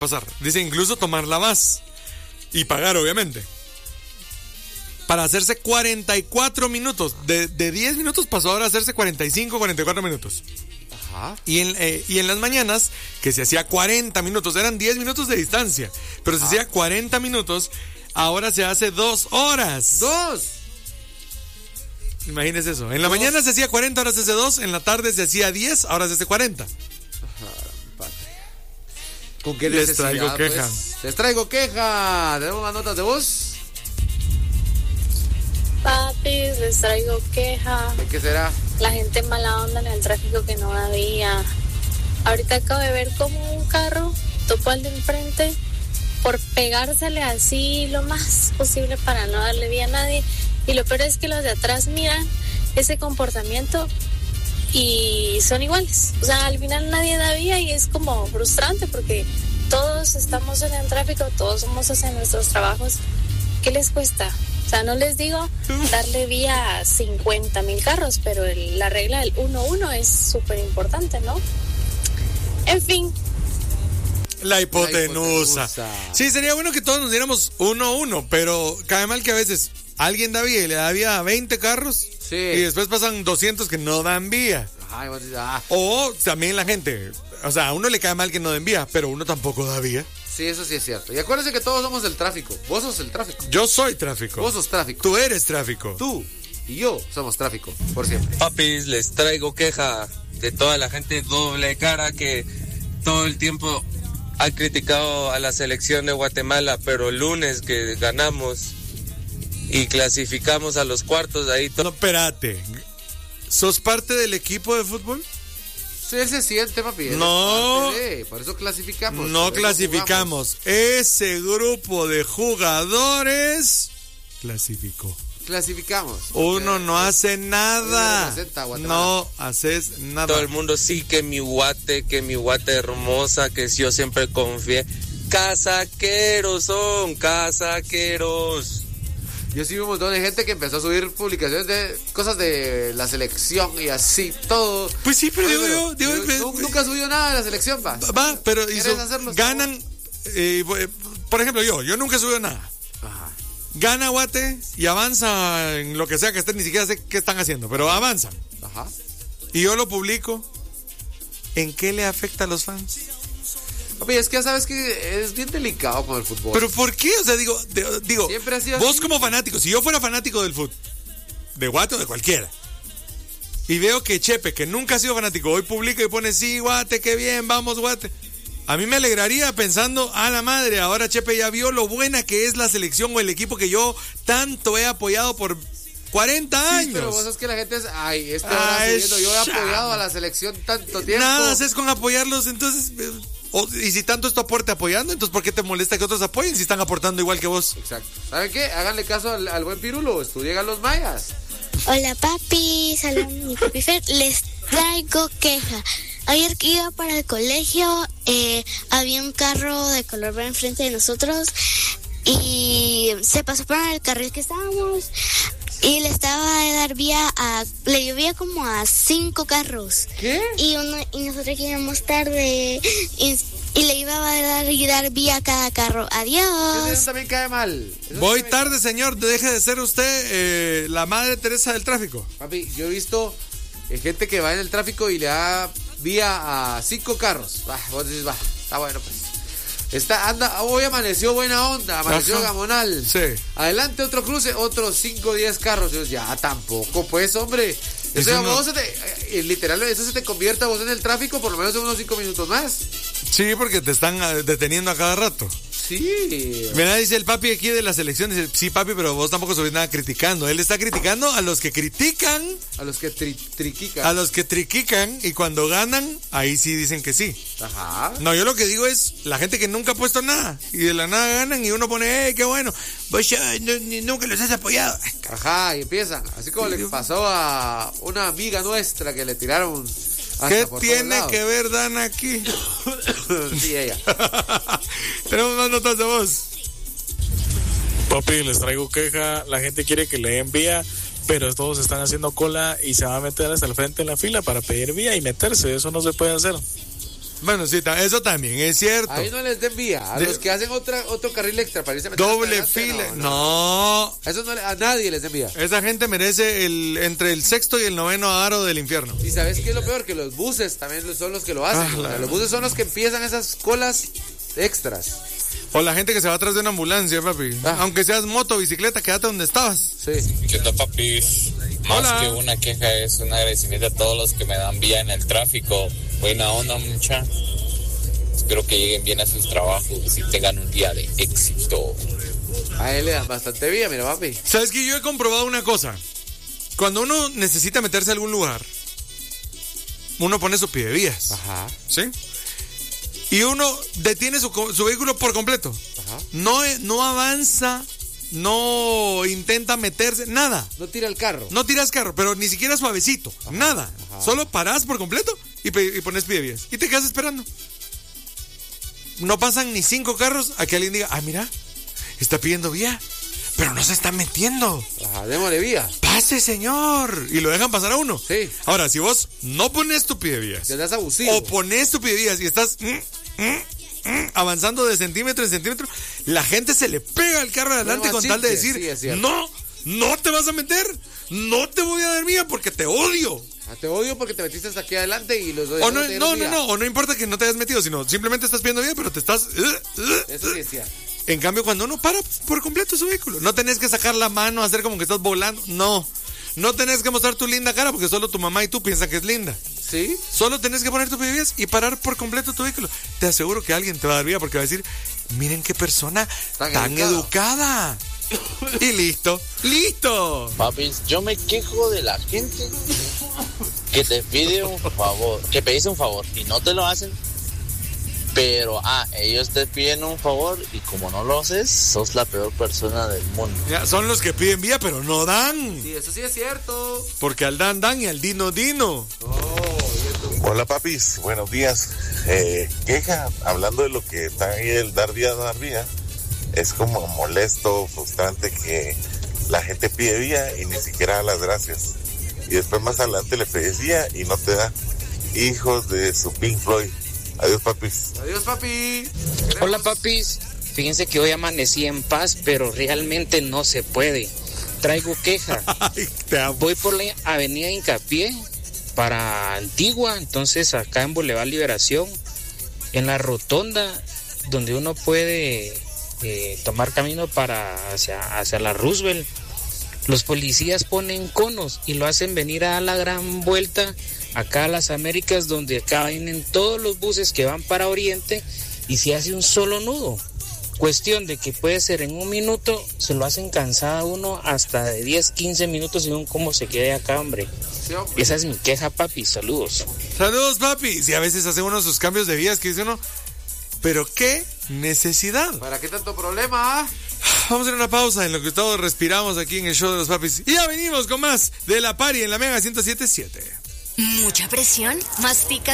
pasar. Dice incluso tomarla más y pagar, obviamente. Para hacerse 44 minutos. De 10 minutos pasó ahora a hacerse 45, 44 minutos. Ajá. Y en las mañanas, que se hacía 40 minutos, eran 10 minutos de distancia, pero se hacía 40 minutos, ahora se hace 2 horas. ¡2! Imagínese eso. En la mañana se hacía 40, ahora se hace 2. En la tarde se hacía 10, ahora se hace 40. ¿Con qué Les necesidad, traigo queja. pues? Les traigo queja. ¿Tenemos más notas de voz? Papis, les traigo queja. ¿De qué será? La gente mala onda en el tráfico que no da vía. Ahorita acabo de ver como un carro topó al de enfrente por pegársele así lo más posible para no darle vía a nadie. Y lo peor es que los de atrás miran ese comportamiento y son iguales. O sea, al final nadie da vía y es como frustrante porque todos estamos en el tráfico, todos somos hacia nuestros trabajos. ¿Qué les cuesta? O sea, no les digo darle vía a 50,000 carros, pero la regla del 1-1 es súper importante, ¿no? En fin. La hipotenusa. Sí, sería bueno que todos nos diéramos 1-1, pero cae mal que a veces alguien da vía y le da vía a 20 carros. Sí. Y después pasan 200 que no dan vía. Ay, vos dices, ah. O también la gente, o sea, a uno le cae mal que no den vía, pero uno tampoco da vía. Sí, eso sí es cierto. Y acuérdense que todos somos del tráfico. Vos sos el tráfico. Yo soy tráfico. Vos sos tráfico. Tú eres tráfico. Tú y yo somos tráfico, por siempre. Papis, les traigo queja de toda la gente doble cara que todo el tiempo ha criticado a la selección de Guatemala, pero el lunes que ganamos y clasificamos a los cuartos, ahí No, espérate. ¿Sos parte del equipo de fútbol? Sí, se siente, papi. No. Por eso clasificamos. No clasificamos. Ese grupo de jugadores clasificó. Clasificamos. Uno no hace nada. No haces nada. todo el mundo sí que mi guate hermosa, que yo siempre confié. Casaqueros son, casaqueros. Yo sí vi un montón de gente que empezó a subir publicaciones de cosas de la selección y así, todo. Pues sí, pero nunca subió nada de la selección, va. Va, pero hacerlo? ganan. Por ejemplo, yo nunca subí nada. Ajá. Gana Guate y avanza en lo que sea que estén, ni siquiera sé qué están haciendo, pero avanzan. Ajá. Y yo lo publico. ¿En qué le afecta a los fans? Papi, es que ya sabes que es bien delicado con el fútbol. ¿Pero por qué? O sea, digo, siempre ha sido vos así. como fanático, si yo fuera fanático del fútbol, de Guate o de cualquiera, y veo que Chepe, que nunca ha sido fanático, hoy publica y pone, sí, Guate, qué bien, vamos, Guate. A mí me alegraría pensando, a la madre, ahora Chepe ya vio lo buena que es la selección o el equipo que yo tanto he apoyado por 40 años. Pero vos sabes que la gente es, yo he apoyado a la selección tanto tiempo. Nada haces con apoyarlos, entonces... y si tanto es tu aporte apoyando, entonces ¿por qué te molesta que otros apoyen si están aportando igual que vos? Exacto. ¿Saben qué? Háganle caso al buen Pirulo, estudien a los mayas. Hola papi, hola mi papi Fer, les traigo queja. Ayer que iba para el colegio, había un carro de color verde enfrente de nosotros y se pasó por el carril que estábamos y le estaba de dar vía le llovía como a 5 carros. ¿Qué? Y nosotros íbamos tarde y le iba a dar vía a cada carro. Adiós. Eso también cae mal. Voy tarde, señor, deje de ser usted la madre Teresa del tráfico. Papi, yo he visto gente que va en el tráfico y le da vía a 5 carros. Vos decís, está bueno, pues. Hoy amaneció buena onda, amaneció gamonal. Sí. Adelante otro cruce, otros 5 o 10 carros. Yo, ya tampoco, pues, hombre. Literal, eso se te convierte a vos en el tráfico por lo menos de unos 5 minutos más. Sí, porque te están deteniendo a cada rato. Sí. Mira, dice el papi aquí de la selección, dice, sí papi, pero vos tampoco subís nada criticando. Él está criticando a los que critican. A los que triquican. A los que triquican y cuando ganan, ahí sí dicen que sí. Ajá. No, yo lo que digo es la gente que nunca ha puesto nada y de la nada ganan y uno pone, qué bueno. Vos nunca los has apoyado. Ajá, y empiezan. Así como le pasó a una amiga nuestra que le tiraron... ¿Qué tiene que ver Dana aquí? Sí, ella. Tenemos más notas de voz. Papi, les traigo queja. La gente quiere que le den vía, pero todos están haciendo cola y se van a meter hasta el frente en la fila para pedir vía y meterse. Eso no se puede hacer. Bueno, sí, eso también es cierto. Ahí no les den vía. A los que hacen otro carril extra para irse a meter Doble hasta adelante, fila. No. No. Eso a nadie les den vía. Esa gente merece entre el 6º y el 9º aro del infierno. Y ¿sabes qué es lo peor? Que los buses también son los que lo hacen. O sea, los buses son los que empiezan esas colas extras. O la gente que se va atrás de una ambulancia, papi. Aunque seas moto, bicicleta, quédate donde estabas. Sí. ¿Qué tal, papis? Más Hola. que una queja es un agradecimiento a todos los que me dan vía en el tráfico. Buena onda, mucha. Espero que lleguen bien a sus trabajos y tengan un día de éxito. A él le dan bastante vía, mira, papi. ¿Sabes que yo he comprobado una cosa? Cuando uno necesita meterse a algún lugar, uno pone su pidevías. Ajá. ¿Sí? Y uno detiene su vehículo por completo. Ajá. No avanza, no intenta meterse, nada. No tira el carro. No tiras carro, pero ni siquiera suavecito, nada. Ajá. Solo parás por completo y pones pidevías. Y te quedas esperando. No pasan ni 5 carros a que alguien diga, mira, está pidiendo vía, pero no se está metiendo. Ajá, démosle vía. Pase, señor. Y lo dejan pasar a uno. Sí. Ahora, si vos no pones tu pidevías, Ya estás abusivo. o pones tu pidevías y estás avanzando de centímetro en centímetro, la gente se le pega al carro adelante Bueno, con tal de sí, decir, sí, es cierto. no te vas a meter, no te voy a dar vía porque te odio. Te odio porque te metiste hasta aquí adelante y los dos. O no importa que no te hayas metido, sino simplemente estás pidiendo vía, pero te estás... Eso sí es cierto. En cambio, cuando uno para por completo su vehículo, no tenés que sacar la mano, hacer como que estás volando, no tenés que mostrar tu linda cara porque solo tu mamá y tú piensan que es linda. ¿Sí? Solo tenés que poner tus pidevías y parar por completo tu vehículo. Te aseguro que alguien te va a dar vía porque va a decir, miren qué persona tan educada. Y listo. Papis, yo me quejo de la gente que te pide un favor, que pedís un favor y no te lo hacen. Pero, ellos te piden un favor y como no lo haces, sos la peor persona del mundo. Ya, son los que piden vía, pero no dan. Sí, eso sí es cierto. Porque al dan y al dino. Hola, papis, buenos días. Queja, hablando de lo que está ahí, el dar vía, es como molesto, frustrante que la gente pide vía y ni siquiera da las gracias. Y después más adelante le pedís vía y no te da. Hijos de su Pink Floyd. Adiós, papis. Adiós, papi. Hola, papis. Fíjense que hoy amanecí en paz, pero realmente no se puede. Traigo queja. Ay, te amo. Voy por la avenida Hincapié para Antigua, entonces acá en Boulevard Liberación, en la rotonda donde uno puede tomar camino hacia la Roosevelt. Los policías ponen conos y lo hacen venir a dar la gran vuelta acá a las Américas, donde acá vienen todos los buses que van para Oriente y se hace un solo nudo. Cuestión de que puede ser en un minuto, se lo hacen cansada uno hasta de 10, 15 minutos según cómo se quede acá, hombre. Sí, hombre. Esa es mi queja, papi. Saludos. Saludos, papi. Si a veces hace uno sus cambios de vías que dice uno, pero qué necesidad. ¿Para qué tanto problema? Vamos a hacer una pausa en lo que todos respiramos aquí en el show de los papis. Y ya venimos con más de La Party en la Mega 107.7. Mucha presión, mastica